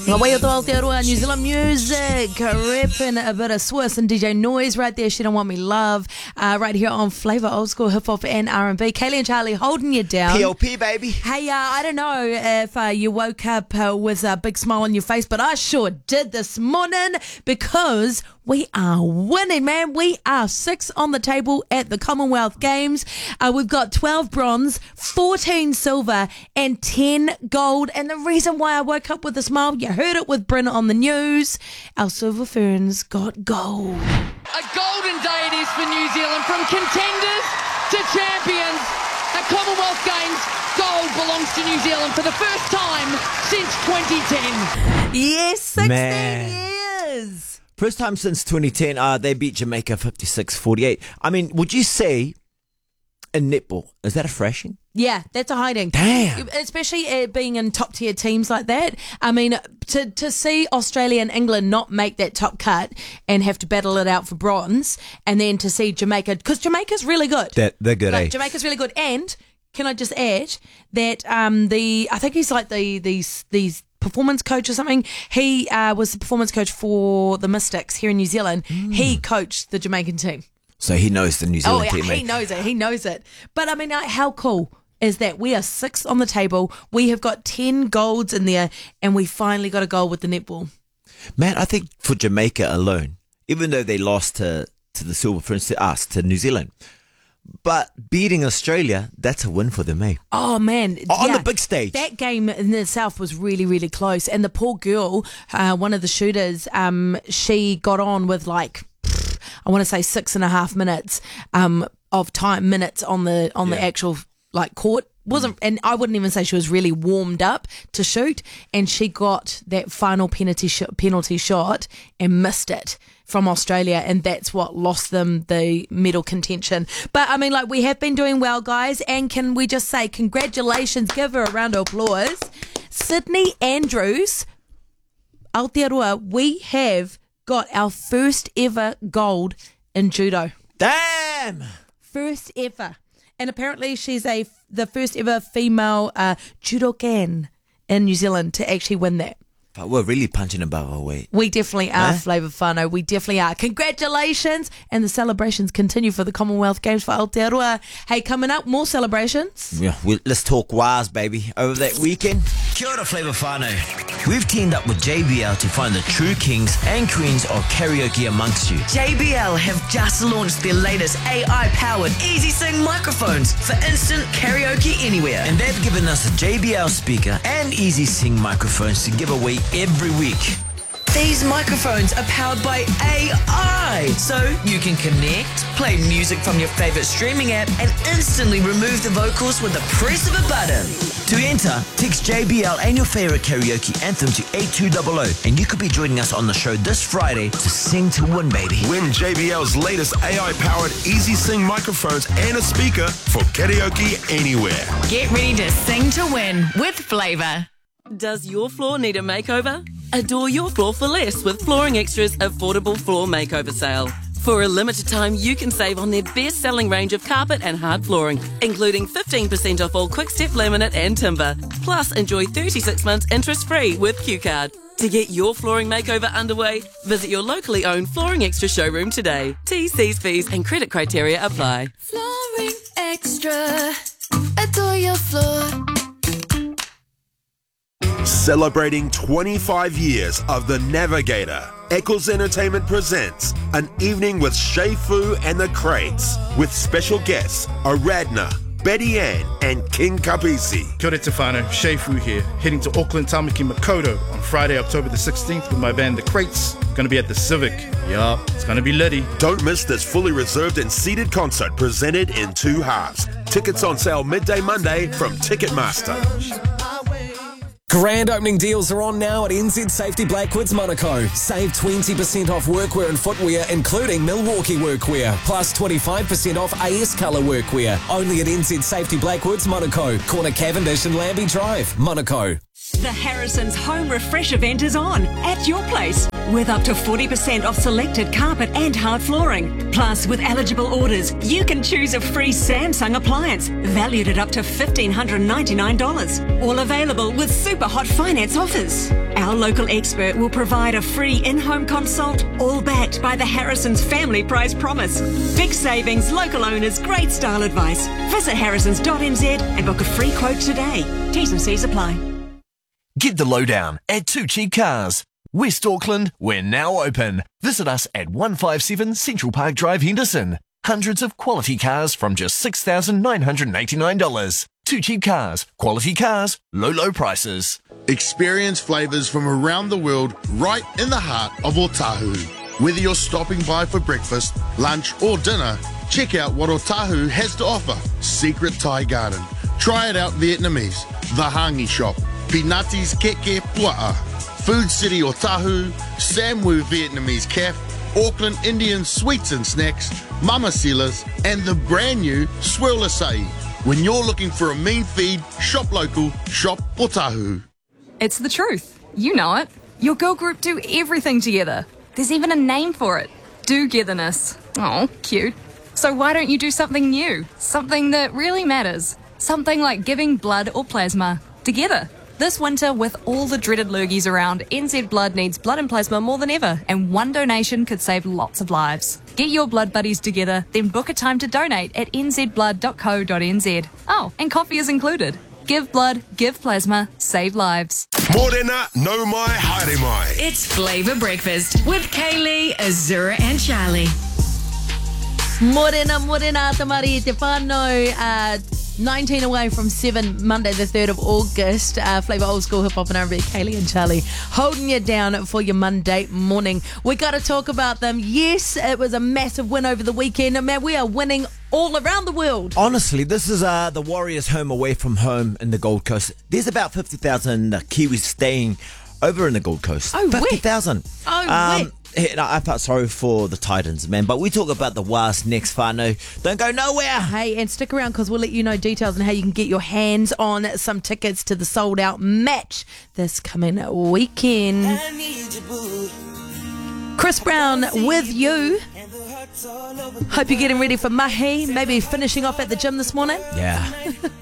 Away with Aotearoa, New Zealand music, repping a bit of Swiss and DJ Noise right there. She Don't Want Me Love, right here on Flavour, old school hip hop and R&B. Kaylee and Charlie holding you down. PLP, baby. Hey, I don't know if you woke up with a big smile on your face, but I sure did this morning because we are winning, man. We are 6 on the table at the Commonwealth Games. We've got 12 bronze, 14 silver, and 10 gold. And the reason why I woke up with a smile, you heard it with Bryn on the news. Our Silver Ferns got gold. A golden day it is for New Zealand, from contenders to champions. At Commonwealth Games, gold belongs to New Zealand for the first time since 2010. Yes, 16 Man. years. First time since 2010, they beat Jamaica 56-48. I mean, would you say in netball, is that a thrashing? Yeah, that's a hiding. Damn. Especially being in top tier teams like that. I mean, to see Australia and England not make that top cut and have to battle it out for bronze, and then to see Jamaica, because Jamaica's really good. They're good, eh? Jamaica's really good. And can I just add that I think he's like these performance coach or something. He was the performance coach for the Mystics here in New Zealand. He coached the Jamaican team. So he knows the New Zealand team, he knows it. He knows it. But I mean, how cool is that? We are 6 on the table. We have got 10 golds in there, and we finally got a goal with the netball. Man, I think for Jamaica alone, even though they lost to the Silver Ferns, to us, to New Zealand, but beating Australia, that's a win for them, eh? Oh, man. On the big stage. That game in itself was really, really close. And the poor girl, one of the shooters, she got on with I want to say 6.5 minutes of time, minutes on the actual court. Wasn't, and I wouldn't even say she was really warmed up to shoot, and she got that final penalty shot and missed it from Australia, and that's what lost them the medal contention. But I mean, we have been doing well, guys, and can we just say congratulations, give her a round of applause. Sydney Andrews, Aotearoa, we have got our first ever gold in judo. Damn! First ever. And apparently she's the first ever female judokan in New Zealand to actually win that. But we're really punching above our weight. We definitely are, Flavour Whānau. We definitely are. Congratulations. And the celebrations continue for the Commonwealth Games for Aotearoa. Hey, coming up, more celebrations. Yeah, let's talk wires, baby. Over that weekend. Kia ora, Flavour Whānau. We've teamed up with JBL to find the true kings and queens of karaoke amongst you. JBL have just launched their latest AI-powered Easy Sing microphones for instant karaoke anywhere. And they've given us a JBL speaker and Easy Sing microphones to give away every week. These microphones are powered by AI, so you can connect, play music from your favorite streaming app, and instantly remove the vocals with the press of a button. To enter, text JBL and your favorite karaoke anthem to 8200, and you could be joining us on the show this Friday to sing to win, baby. Win JBL's latest AI-powered Easy Sing microphones and a speaker for karaoke anywhere. Get ready to sing to win with Flavour. Does your floor need a makeover? Adore your floor for less with Flooring Extra's affordable floor makeover sale. For a limited time, you can save on their best-selling range of carpet and hard flooring, including 15% off all Quickstep laminate and timber. Plus, enjoy 36 months interest-free with QCard. To get your flooring makeover underway, visit your locally owned Flooring Extra showroom today. T's, C's, fees and credit criteria apply. Flooring Extra. Adore your floor. Celebrating 25 years of The Navigator, Eccles Entertainment presents an evening with Shay Fu and the Crates, with special guests Aradna, Betty Ann, and King Kapisi. Kia ora te whānau, Shay Fu here, heading to Auckland Tamaki Makaurau on Friday, October the 16th with my band The Crates. Going to be at the Civic. Yup, it's going to be litty. Don't miss this fully reserved and seated concert presented in 2 halves. Tickets on sale midday Monday from Ticketmaster. Grand opening deals are on now at NZ Safety Blackwoods Monaco. Save 20% off workwear and footwear, including Milwaukee workwear, plus 25% off AS Colour workwear. Only at NZ Safety Blackwoods Monaco, corner Cavendish and Lambie Drive, Monaco. The Harrison's Home Refresh event is on at your place with up to 40% off selected carpet and hard flooring. Plus, with eligible orders, you can choose a free Samsung appliance valued at up to $1,599. All available with super hot finance offers. Our local expert will provide a free in-home consult, all backed by the Harrison's Family Price Promise. Big savings, local owners, great style advice. Visit harrisons.nz and book a free quote today. T's and C's apply. Get the lowdown at Two Cheap Cars. West Auckland, we're now open. Visit us at 157 Central Park Drive, Henderson. Hundreds of quality cars from just $6,989. Two Cheap Cars, quality cars, low prices. Experience flavours from around the world right in the heart of Otahu. Whether you're stopping by for breakfast, lunch or dinner, check out what Otahu has to offer. Secret Thai Garden. Try it out Vietnamese. The Hangi Shop. Pinati's Keke Pua'a. Food City Otahu. Samwu Vietnamese Cafe. Auckland Indian Sweets and Snacks. Mama Sila's. And the brand new Swirl Acai. When you're looking for a mean feed, shop local, shop Otahu. It's the truth. You know it. Your girl group do everything together. There's even a name for it. Do-getherness. Oh, cute. So why don't you do something new? Something that really matters. Something like giving blood or plasma. Together. This winter, with all the dreaded lurgies around, NZ Blood needs blood and plasma more than ever, and one donation could save lots of lives. Get your blood buddies together, then book a time to donate at nzblood.co.nz. Oh, and coffee is included. Give blood, give plasma, save lives. Morena no mai, haere mai. It's Flavour Breakfast with Kaylee, Azura and Charlie. Morena, tamari te whānau. 19 away from 7, Monday the 3rd of August. Flavour Old School Hip Hop and R&B, Kaylee and Charlie, holding you down for your Monday morning. We got to talk about them. Yes, it was a massive win over the weekend. Man, we are winning all around the world. Honestly, this is the Warriors' home away from home in the Gold Coast. There's about 50,000 Kiwis staying over in the Gold Coast. Oh, 50,000. I felt sorry for the Titans, man, but we talk about the Wars next, whānau. Don't go nowhere. Hey, and stick around because we'll let you know details on how you can get your hands on some tickets to the sold-out match this coming weekend. Chris Brown with you. Hope you're getting ready for mahi, maybe finishing off at the gym this morning. Yeah.